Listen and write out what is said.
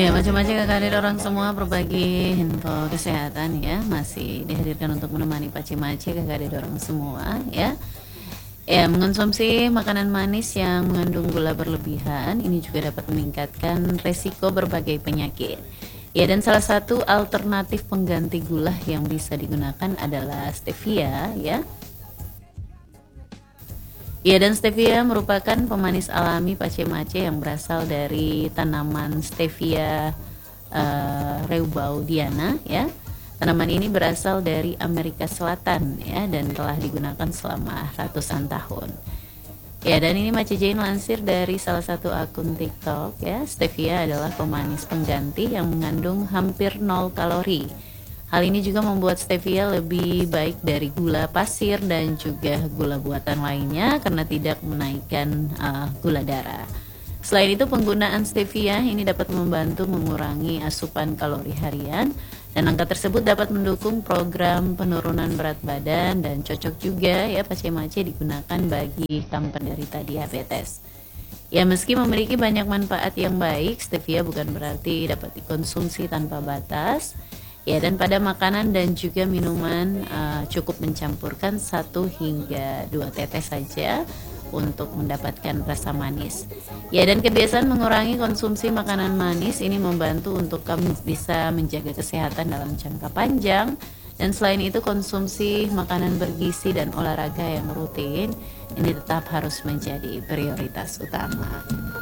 Ya, macam-macam kakak orang semua berbagi info kesehatan ya, masih dihadirkan untuk menemani paci-maci kakak orang semua ya. Ya, mengonsumsi makanan manis yang mengandung gula berlebihan ini juga dapat meningkatkan resiko berbagai penyakit. Ya, dan salah satu alternatif pengganti gula yang bisa digunakan adalah stevia ya. Ya, dan stevia merupakan pemanis alami pace-mace yang berasal dari tanaman stevia reubaudiana ya. Tanaman ini berasal dari Amerika Selatan ya dan telah digunakan selama ratusan tahun. Ya, dan ini Mace Jane lansir dari salah satu akun TikTok ya. Stevia adalah pemanis pengganti yang mengandung hampir 0 kalori. Hal ini juga membuat stevia lebih baik dari gula pasir dan juga gula buatan lainnya karena tidak menaikkan gula darah. Selain itu, penggunaan stevia ini dapat membantu mengurangi asupan kalori harian dan angka tersebut dapat mendukung program penurunan berat badan dan cocok juga ya pace-mace digunakan bagi kaum penderita diabetes. Ya, meski memiliki banyak manfaat yang baik, stevia bukan berarti dapat dikonsumsi tanpa batas. Ya, dan pada makanan dan juga minuman cukup mencampurkan 1 hingga 2 tetes saja untuk mendapatkan rasa manis. Ya, dan kebiasaan mengurangi konsumsi makanan manis ini membantu untuk kamu bisa menjaga kesehatan dalam jangka panjang. Dan selain itu, konsumsi makanan bergizi dan olahraga yang rutin ini tetap harus menjadi prioritas utama.